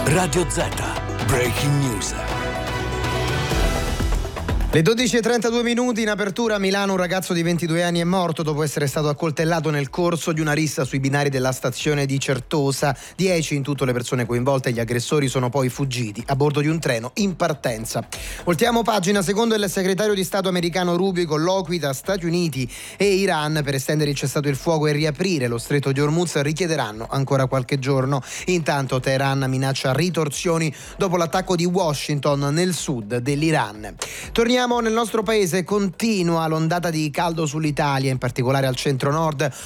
Radio Z. Breaking News. Le 12:32 in apertura a Milano un ragazzo di 22 anni è morto dopo essere stato accoltellato nel corso di una rissa sui binari della stazione di Certosa. 10 in tutto le persone coinvolte, gli aggressori sono poi fuggiti a bordo di un treno in partenza. Voltiamo pagina. Secondo il segretario di Stato americano Rubio, i colloqui tra Stati Uniti e Iran per estendere il cessate il fuoco e riaprire lo stretto di Hormuz richiederanno ancora qualche giorno. Intanto Teheran minaccia ritorsioni dopo l'attacco di Washington nel sud dell'Iran. Torniamo nel nostro paese. Continua l'ondata di caldo sull'Italia, in particolare al centro-nord,